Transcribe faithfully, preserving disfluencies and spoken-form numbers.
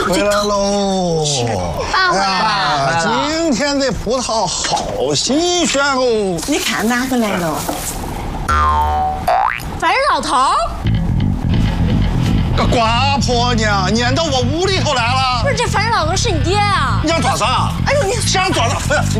回来喽！ 爸回来了！今天的葡萄好新鲜哦！ 你看哪个来了？樊老头。 个瓜婆娘撵到我屋里头来了！ 不是，这樊老头是你爹啊！ 你想做啥？ 哎呦，你想做啥？哎呀！